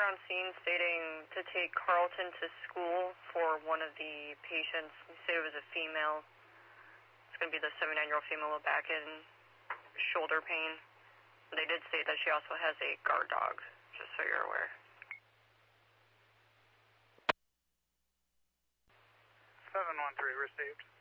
on scene stating to take Carlton to school for one of the patients. They say it was a female. It's going to be the 79-year-old female with back and shoulder pain. They did say that she also has a guard dog, just so you're aware. 713 received.